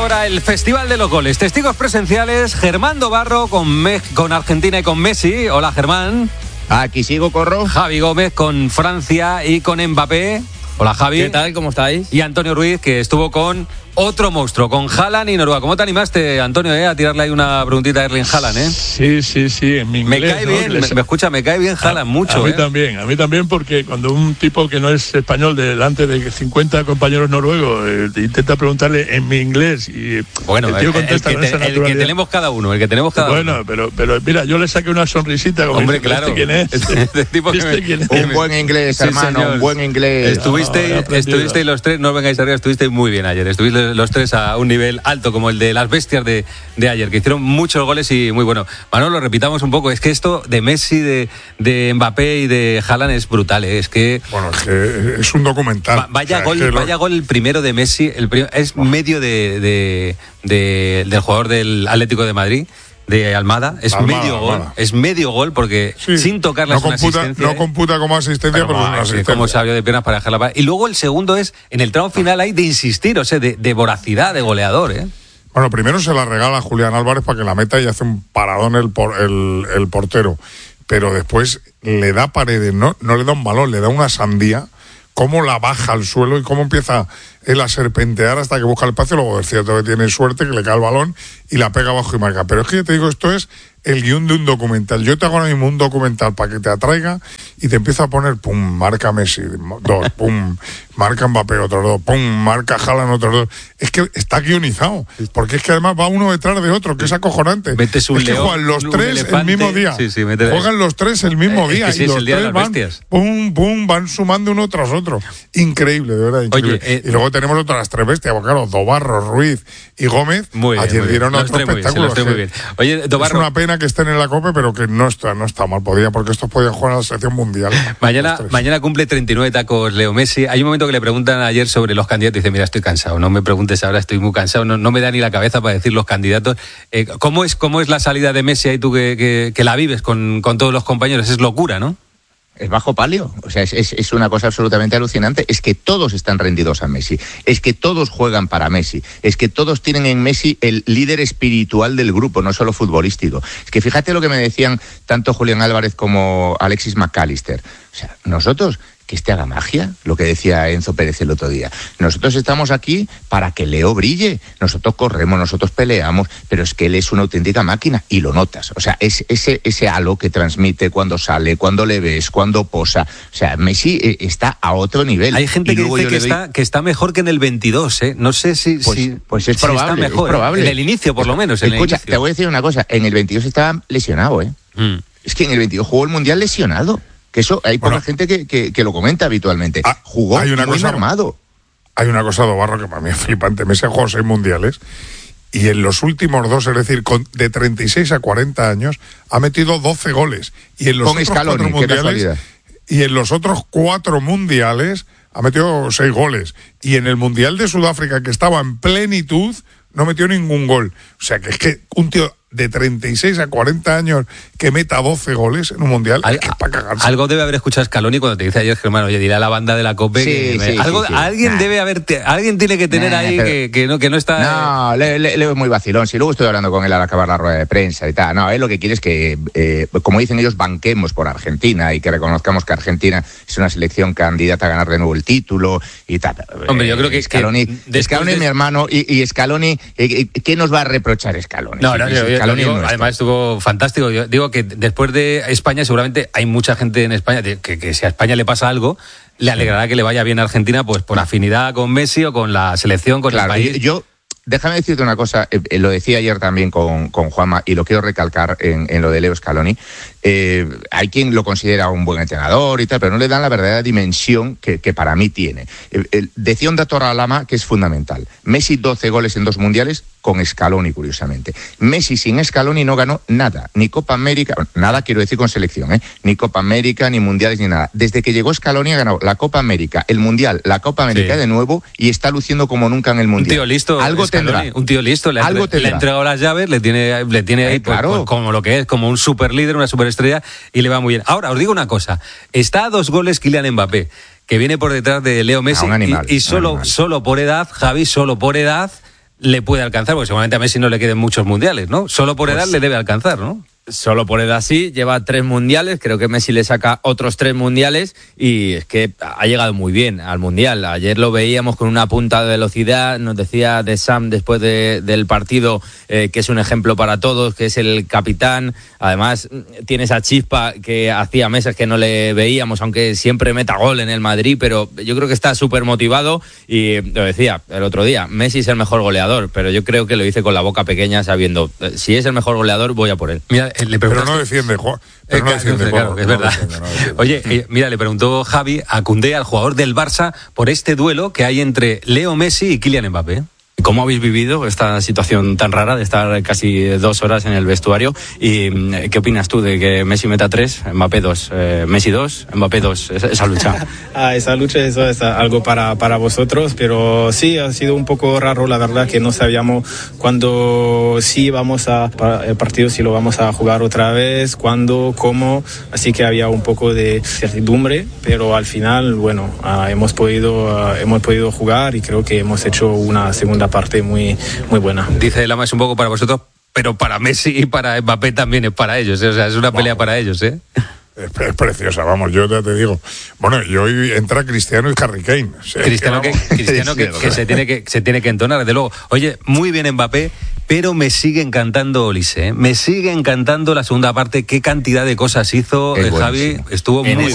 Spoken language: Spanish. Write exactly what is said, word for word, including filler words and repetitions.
ahora el Festival de los Goles. Testigos presenciales, Germán Dobarro con, Me- con Argentina y con Messi. Hola, Germán. Aquí sigo, Corro. Javi Gómez con Francia y con Mbappé. Hola, Javi. ¿Qué tal? ¿Cómo estáis? Y Antonio Ruiz, que estuvo con otro monstruo, con Haaland y Noruega. ¿Cómo te animaste, Antonio, eh, a tirarle ahí una preguntita a Erling Haaland? Eh? Sí, sí, sí, en mi inglés. Me cae ¿no? bien, Les... me, me escucha, me cae bien Haaland a, mucho. A mí eh. también, a mí también, porque cuando un tipo que no es español delante de cincuenta compañeros noruegos eh, intenta preguntarle en mi inglés y bueno, el tío el, contesta el, que, con te, esa el que tenemos cada uno, el que tenemos cada bueno, uno. Bueno, pero, pero mira, yo le saqué una sonrisita. Como Hombre, dice, claro. ¿Este quién es? Este tipo que ¿Este me, quién es? Un buen inglés, sí, hermano, señor. un buen inglés. Estuvisteis, No, estuvisteis los tres, no os vengáis arriba, estuvisteis muy bien ayer. Estuvisteis los tres a un nivel alto, como el de las bestias de, de ayer, que hicieron muchos goles y muy bueno. Manolo, repitamos un poco, es que esto de Messi, de, de Mbappé y de Haaland es brutal, ¿eh? Es que... Bueno, es que es un documental. Va, vaya o sea, gol, es que lo... vaya gol el primero de Messi, el prim- es medio de, de, de, del jugador del Atlético de Madrid, de Almada, es Almada, medio gol, Almada. es medio gol porque Sí, sin tocarla no es una computa, asistencia. no ¿eh? computa como asistencia, pero, Pero es una no, es que asistencia. como se abrió de piernas para dejarla. Y luego el segundo es, en el tramo final hay de insistir, o sea, de, de voracidad, de goleador, ¿eh? Bueno, primero se la regala a Julián Álvarez para que la meta y hace un paradón el, por, el, el portero. Pero después le da Paredes, no, no le da un balón, le da una sandía, cómo la baja al suelo y cómo empieza él a serpentear hasta que busca el espacio. Luego es cierto que tiene suerte, que le cae el balón y la pega abajo y marca. Pero es que yo te digo, esto es el guión de un documental. Yo te hago ahora mismo un documental para que te atraiga y te empieza a poner, pum, marca Messi, dos, pum, marca Mbappé, otros dos, pum, marca Haaland, otros dos. Es que está guionizado, porque es que además va uno detrás de otro, que es acojonante. Metes un es que león, juegan los un tres elefante. el mismo día. Sí, sí, mete- Juegan los tres el mismo Eh, es día que sí, y es los el día de tres las van, bestias. pum, pum, van sumando uno tras otro. Increíble, de verdad, increíble. Oye, eh, y luego tenemos otras tres bestias, porque claro, Dobarro, Ruiz y Gómez, Muy bien, ayer muy bien. dieron Los otro tres muy bien, sí, espectáculo. los tres Es muy que bien. Oye, Dobarro, es una pena que estén en la Copa, pero que no está, no está mal, podía, porque estos podían jugar a la selección mundial. Mañana, mañana cumple treinta y nueve tacos Leo Messi. Hay un momento que le preguntan ayer sobre los candidatos y dice, mira, estoy cansado, no me preguntes ahora, estoy muy cansado, no, no me da ni la cabeza para decir los candidatos. Eh, ¿cómo, es, ¿Cómo es la salida de Messi ahí tú que, que, que la vives con, con todos los compañeros? Es locura, ¿no? Es bajo palio, o sea, es, es, es una cosa absolutamente alucinante. Es que todos están rendidos a Messi, es que todos juegan para Messi, es que todos tienen en Messi el líder espiritual del grupo, no solo futbolístico. Es que fíjate lo que me decían tanto Julián Álvarez como Alexis McAllister. O sea, nosotros, que este haga magia, lo que decía Enzo Pérez el otro día. Nosotros estamos aquí para que Leo brille. Nosotros corremos, nosotros peleamos, pero es que él es una auténtica máquina y lo notas. O sea, es ese, ese halo que transmite cuando sale, cuando le ves, cuando posa. O sea, Messi eh, está a otro nivel. Hay gente y que luego dice yo que le doy... está, que está mejor que en el veintidós, ¿eh? No sé si, Pues, si, pues es si probable, está mejor. es probable. En el inicio, por lo menos. En Escucha, el inicio. te voy a decir una cosa. En el veintidós estaba lesionado, ¿eh? Mm. Es que en el veintidós jugó el Mundial lesionado. Que eso hay poca Bueno, gente que, que, que lo comenta habitualmente. Ah, Jugó hay una muy cosa- armado. Hay una cosa, Dobarro, que para mí es flipante. Messi ha jugado seis mundiales y en los últimos dos, es decir, con, de treinta y seis a cuarenta años, ha metido doce goles. Y en los Con otros Scaloni, cuatro qué mundiales, casualidad. y en los otros cuatro mundiales ha metido seis goles. Y en el Mundial de Sudáfrica, que estaba en plenitud, no metió ningún gol. O sea, que es que un tío de treinta y seis a cuarenta años que meta doce goles en un mundial, Al- es que es para cagarse. Algo debe haber escuchado Scaloni cuando te dice ayer, Germán, oye, diré a la banda de la COPE Sí, que me- sí, algo, sí, sí. alguien Nah. debe haber, te- alguien tiene que tener Nah, ahí pero- que, que no que no está. No, Leo, Leo es muy vacilón. Si luego estoy hablando con él al acabar la rueda de prensa y tal. No, él lo que quiere es que, eh, como dicen ellos, banquemos por Argentina y que reconozcamos que Argentina es una selección candidata a ganar de nuevo el título y tal. Hombre, yo creo que- Scaloni, que después Scaloni de- es mi hermano y, y Scaloni, eh, eh, ¿qué nos va a reprochar Scaloni? No, Si- no, si yo- yo Scaloni digo, es nuestro. además estuvo fantástico. Yo digo que después de España, seguramente hay mucha gente en España que, que, que si a España le pasa algo, le alegrará que le vaya bien a Argentina, pues por afinidad con Messi o con la selección, con Claro, el país. yo, déjame decirte una cosa, eh, eh, lo decía ayer también con, con Juanma y lo quiero recalcar en, en lo de Leo Scaloni. Eh, hay quien lo considera un buen entrenador y tal, pero no le dan la verdadera dimensión que, que para mí tiene. Eh, eh, decía un dato Lama que es fundamental. Messi doce goles en dos mundiales con Scaloni, curiosamente. Messi sin Scaloni no ganó nada, ni Copa América, nada quiero decir con selección, ¿eh? Ni Copa América, ni mundiales, ni nada. Desde que llegó Scaloni ha ganado la Copa América, el Mundial, la Copa América Sí. de nuevo y está luciendo como nunca en el Un Mundial. tío listo, Algo Scaloni, tendrá. un tío listo, le ha, Algo entre- le ha tendrá. entregado las llaves, le tiene, le tiene Eh, ahí pues, claro. pues, como lo que es, como un super líder, una superestrella, y le va muy bien. Ahora, os digo una cosa, está a dos goles Kylian Mbappé, que viene por detrás de Leo Messi, un animal, y, y un solo, animal. solo por edad, Javi, solo por edad, le puede alcanzar, porque seguramente a Messi no le queden muchos mundiales, ¿no? Solo por edad pues, le debe alcanzar, ¿no? Solo por edad sí, lleva tres mundiales, creo que Messi le saca otros tres mundiales y es que ha llegado muy bien al mundial. Ayer lo veíamos con una punta de velocidad, nos decía de Sam después de, del partido eh, que es un ejemplo para todos, que es el capitán. Además tiene esa chispa que hacía meses que no le veíamos, aunque siempre meta gol en el Madrid, pero yo creo que está súper motivado y lo decía el otro día, Messi es el mejor goleador, pero yo creo que lo hice con la boca pequeña sabiendo, si es el mejor goleador voy a por él. Mira, Le pero no defiende, Juan. Pero no defiende, no, claro, Juan, es no verdad. Defiende, no defiende, Oye, sí. eh, mira, le preguntó Javi a Koundé, al jugador del Barça, por este duelo que hay entre Leo Messi y Kylian Mbappé. ¿Cómo habéis vivido esta situación tan rara de estar casi dos horas en el vestuario? ¿Y qué opinas tú de que Messi meta tres, Mbappé dos, eh, Messi dos, Mbappé dos, esa, esa lucha? ah, esa lucha, eso es algo para, para vosotros, pero sí, ha sido un poco raro, la verdad, que no sabíamos cuándo sí vamos a, el partido si lo vamos a jugar otra vez, cuándo, cómo, así que había un poco de certidumbre, pero al final, bueno, ah, hemos podido, ah, hemos podido jugar y creo que hemos hecho una segunda parte muy, muy buena. Dice Lama, es un poco para vosotros, pero para Messi y para Mbappé también es para ellos, ¿eh? O sea, es una pelea wow. para ellos, ¿eh? Es, es preciosa, vamos, yo ya te digo. Bueno, y hoy entra Cristiano y Harry Kane. O sea, Cristiano, que, que, Cristiano que, que, se tiene que se tiene que entonar, desde luego. Oye, muy bien Mbappé, pero me sigue encantando Olise, ¿eh? Me sigue encantando la segunda parte, qué cantidad de cosas hizo, eh, Javi, estuvo en muy esa,